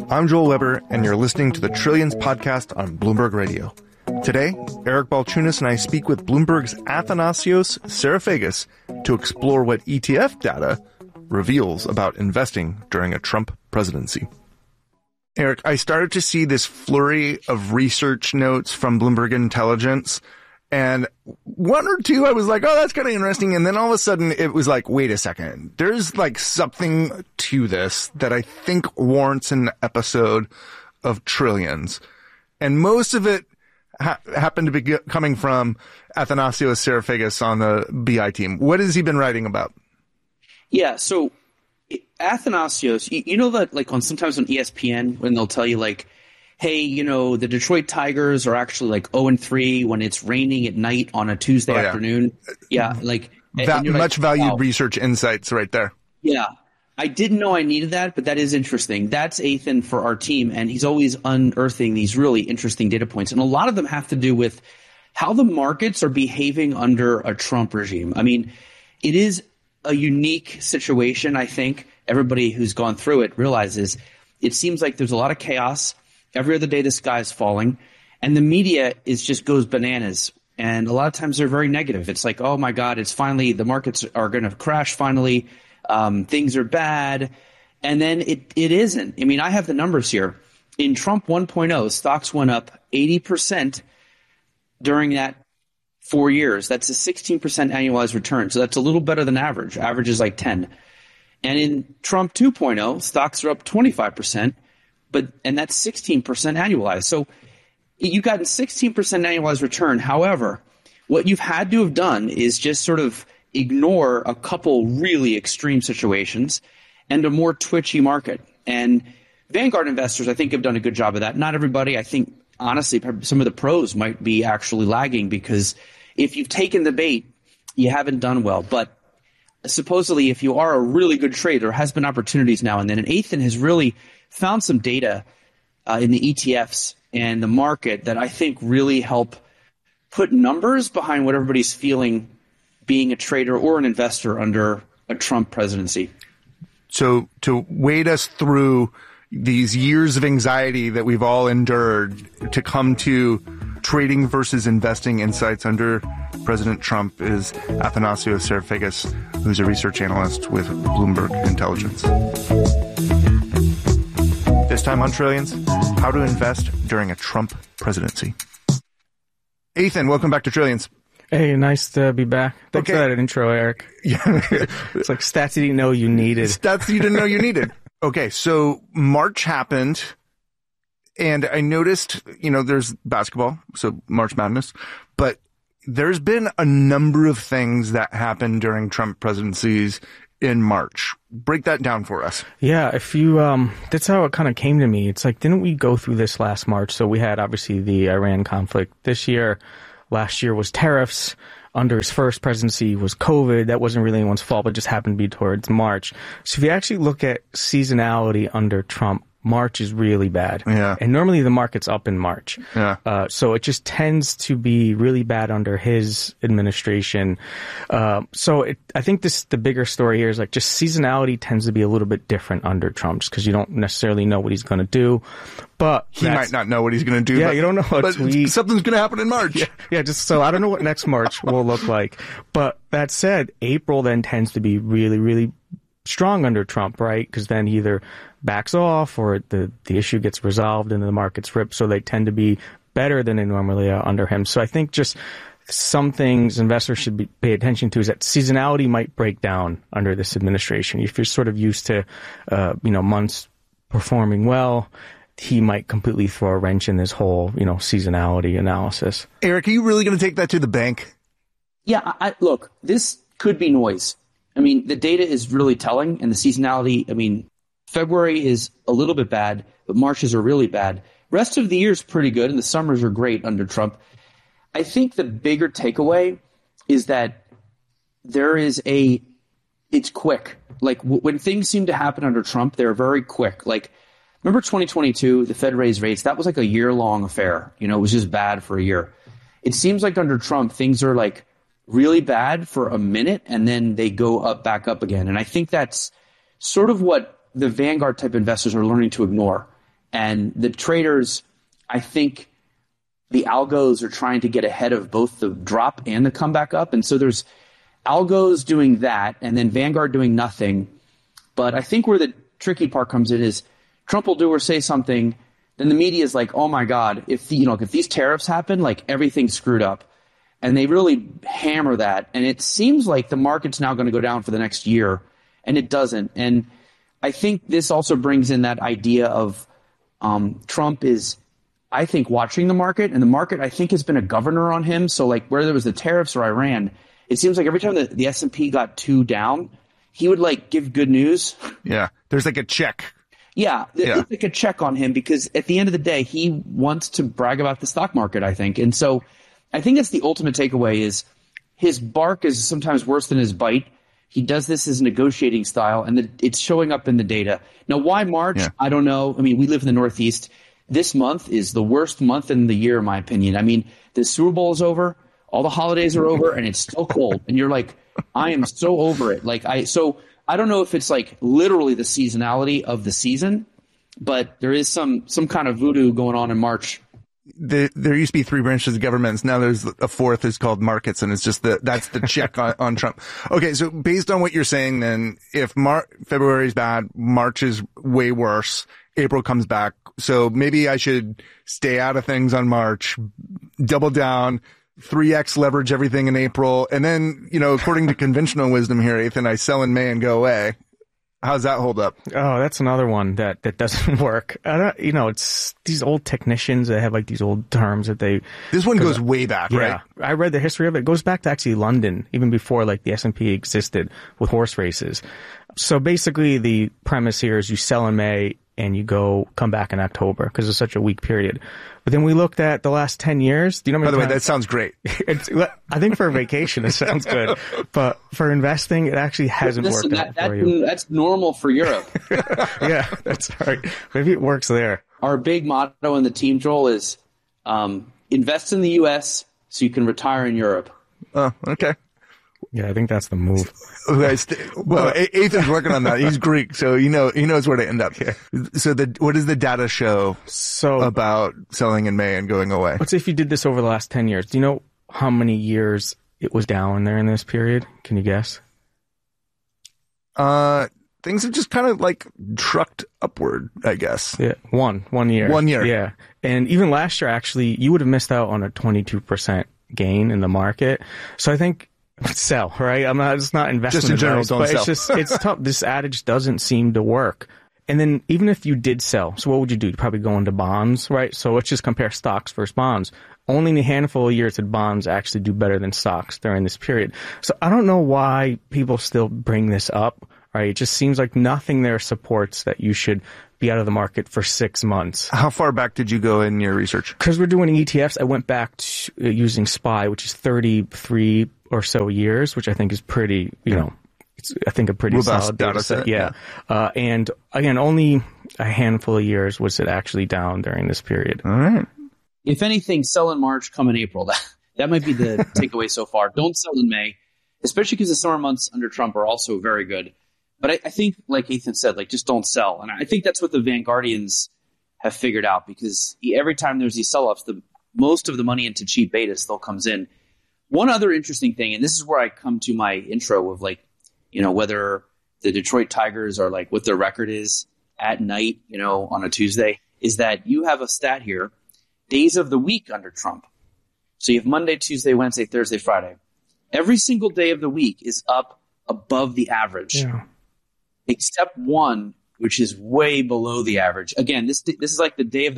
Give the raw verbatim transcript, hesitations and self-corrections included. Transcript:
I'm Joel Weber, and you're listening to the Trillions podcast on Bloomberg Radio. Today, Eric Balchunas and I speak with Bloomberg's Athanasios Sarafagis to explore what E T F data reveals about investing during a Trump presidency. Eric, I started to see this flurry of research notes from Bloomberg Intelligence, and one or two I was like, oh, that's kind of interesting. And then all of a sudden it was like, wait a second, there's like something to this that I think warrants an episode of Trillions. And most of it ha- happened to be g- coming from Athanasios Sarafagis on the B I team. What has he been writing about? Yeah, so Athanasios, you, you know that like on sometimes on E S P N when they'll tell you like, hey, you know, the Detroit Tigers are actually like oh and three when it's raining at night on a Tuesday oh, yeah. afternoon. Yeah, like Va- much like, valued wow. research insights right there. Yeah. I didn't know I needed that, but that is interesting. That's Athan for our team, and he's always unearthing these really interesting data points. And a lot of them have to do with how the markets are behaving under a Trump regime. I mean, it is a unique situation, I think. Everybody who's gone through it realizes it seems like there's a lot of chaos. Every other day the sky is falling, and the media is just goes bananas. And a lot of times they're very negative. It's like, oh my God, it's finally, the markets are going to crash finally. Um, things are bad. And then it, it isn't. I mean, I have the numbers here. In Trump one point oh, stocks went up eighty percent during that four years. That's a sixteen percent annualized return. So that's a little better than average. Average is like ten. And in Trump two point oh, stocks are up twenty-five percent. But and that's sixteen percent annualized. So you've gotten sixteen percent annualized return. However, what you've had to have done is just sort of ignore a couple really extreme situations and a more twitchy market. And Vanguard investors, I think, have done a good job of that. Not everybody. I think, honestly, some of the pros might be actually lagging because if you've taken the bait, you haven't done well. But supposedly, if you are a really good trader, there has been opportunities now and then. And Athan has really found some data uh, in the E T Fs and the market that I think really help put numbers behind what everybody's feeling being a trader or an investor under a Trump presidency. So to wade us through these years of anxiety that we've all endured to come to trading versus investing insights under President Trump is Athanasios Sarafagis, who's a research analyst with Bloomberg Intelligence. This time on Trillions, how to invest during a Trump presidency. Athan, welcome back to Trillions. Hey, nice to be back. Thanks okay. for that intro, Eric. Yeah. It's like stats you didn't know you needed. Stats you didn't know you needed. Okay, so March happened, and I noticed, you know, there's basketball, so March Madness, but there's been a number of things that happened during Trump presidencies in March. Break that down for us. Yeah, if you, um, that's how it kind of came to me. It's like, didn't we go through this last March? So we had obviously the Iran conflict this year. Last year was tariffs. Under his first presidency was COVID. That wasn't really anyone's fault, but just happened to be towards March. So if you actually look at seasonality under Trump, March is really bad. Yeah. And normally the market's up in March. Yeah. Uh, so it just tends to be really bad under his administration. Uh, so it, I think this, the bigger story here is like just seasonality tends to be a little bit different under Trump just because you don't necessarily know what he's going to do. But he might not know what he's going to do. Yeah, but, you don't know what but tweet. Something's going to happen in March. Yeah, yeah, just so I don't know what next March will look like. But that said, April then tends to be really, really strong under Trump, right? Because then he either backs off or the, the issue gets resolved and the markets rip. So they tend to be better than they normally are under him. So I think just some things investors should be, pay attention to is that seasonality might break down under this administration. If you're sort of used to, uh, you know, months performing well, he might completely throw a wrench in this whole, you know, seasonality analysis. Eric, are you really going to take that to the bank? Yeah, I, look, this could be noise. I mean, the data is really telling, and the seasonality, I mean, February is a little bit bad, but Marches are really bad. Rest of the year is pretty good, and the summers are great under Trump. I think the bigger takeaway is that there is a, it's quick. Like w- when things seem to happen under Trump, they're very quick. Like, remember twenty twenty-two, the Fed raised rates? That was like a year-long affair. You know, it was just bad for a year. It seems like under Trump, things are like really bad for a minute, and then they go up, back up again. And I think that's sort of what the Vanguard type investors are learning to ignore. And the traders, I think the algos are trying to get ahead of both the drop and the comeback up. And so there's algos doing that and then Vanguard doing nothing. But I think where the tricky part comes in is Trump will do or say something, then the media is like, oh my God, if the, you know, if these tariffs happen, like everything's screwed up. And they really hammer that. And it seems like the market's now going to go down for the next year, and it doesn't. And I think this also brings in that idea of um, Trump is, I think, watching the market, and the market, I think, has been a governor on him. So like whether it was the tariffs or Iran, it seems like every time the, the S and P got two down, he would like give good news. Yeah. There's like a check. Yeah, yeah. It's like a check on him because at the end of the day, he wants to brag about the stock market, I think. And so I think that's the ultimate takeaway is his bark is sometimes worse than his bite. He does this as negotiating style, and the, it's showing up in the data. Now, why March? Yeah. I don't know. I mean, we live in the Northeast. This month is the worst month in the year, in my opinion. I mean, the Super Bowl is over, all the holidays are over, and it's still cold. And you're like, I am so over it. Like I, so I don't know if it's like literally the seasonality of the season, but there is some some kind of voodoo going on in March. The, there used to be three branches of governments. Now there's a fourth is called markets, and it's just the, that's the check on, on Trump. Okay. So based on what you're saying, then if Mar- February is bad, March is way worse, April comes back. So maybe I should stay out of things on March, double down, three X leverage everything in April. And then, you know, according to conventional wisdom here, Ethan, I sell in May and go away. How's that hold up? Oh, that's another one that, that doesn't work. I don't, you know, it's these old technicians that have like these old terms that they. This one goes way back, yeah, right? I read the history of it. It goes back to actually London, even before like the S and P existed with horse races. So basically the premise here is you sell in May and you go come back in October because it's such a weak period. But then we looked at the last ten years. Do you know? By the way, times? that sounds great. It's, I think for a vacation it sounds good, but for investing it actually hasn't Listen, worked that, out that, for you. That's normal for Europe. Yeah, that's right. Maybe it works there. Our big motto in the team, Joel, is um, invest in the U S so you can retire in Europe. Oh, okay. Yeah, I think that's the move. Well, Ethan's working on that. He's Greek, so you know he knows where to end up. Yeah. So, the what does the data show so, about selling in May and going away? Let's say if you did this over the last ten years, do you know how many years it was down there in this period? Can you guess? Uh, things have just kind of like trucked upward, I guess. Yeah, one, one year. One year. Yeah, and even last year, actually, you would have missed out on a twenty-two percent gain in the market. So I think. Sell, right? I'm not, it's not investment just in general, advice, don't but sell. it's just, it's tough. This adage doesn't seem to work. And then even if you did sell, so what would you do? You'd probably go into bonds, right? So let's just compare stocks versus bonds. Only in a handful of years did bonds actually do better than stocks during this period. So I don't know why people still bring this up, right? It just seems like nothing there supports that you should be out of the market for six months. How far back did you go in your research? Because we're doing E T Fs, I went back to uh, using S P Y, which is thirty-three or so years, which I think is pretty, you know, it's, I think a pretty robust solid data set. Yeah. yeah. Uh, and again, only a handful of years was it actually down during this period. All right. If anything, sell in March, come in April. That, that might be the takeaway so far. Don't sell in May, especially because the summer months under Trump are also very good. But I, I think, like Ethan said, like just don't sell. And I think that's what the Vanguardians have figured out because every time there's these sell-offs, the most of the money into cheap beta still comes in. One other interesting thing, and this is where I come to my intro of like, you know, whether the Detroit Tigers are like what their record is at night, you know, on a Tuesday, is that you have a stat here, days of the week under Trump. So you have Monday, Tuesday, Wednesday, Thursday, Friday. Every single day of the week is up above the average, Yeah. except one, which is way below the average. Again, this this is like the day of the